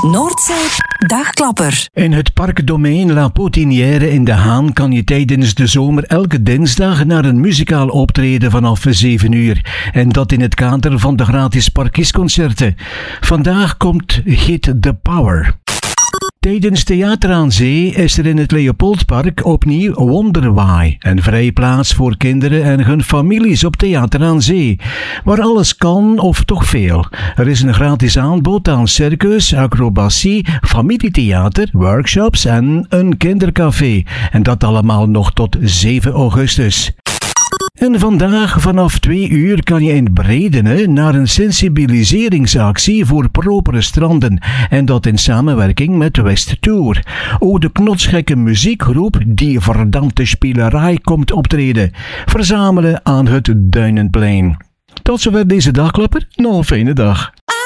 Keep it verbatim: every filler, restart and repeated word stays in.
Noordzee Dagklapper. In het parkdomein La Potinière in De Haan kan je tijdens de zomer elke dinsdag naar een muzikaal optreden vanaf zeven uur. En dat in het kader van de gratis parkiesconcerten. Vandaag komt Hit the Power. Tijdens Theater aan Zee is er in het Leopoldpark opnieuw Wonderwhy, een vrije plaats voor kinderen en hun families op Theater aan Zee, waar alles kan of toch veel. Er is een gratis aanbod aan circus, acrobatie, familietheater, workshops en een kindercafé. En dat allemaal nog tot zeven augustus. En vandaag vanaf twee uur kan je in Bredene naar een sensibiliseringsactie voor propere stranden. En dat in samenwerking met West Tour. Ook de knotsgekke muziekgroep Die Verdampte Spielerij komt optreden. Verzamelen aan het Duinenplein. Tot zover deze dagklapper. Nog een fijne dag.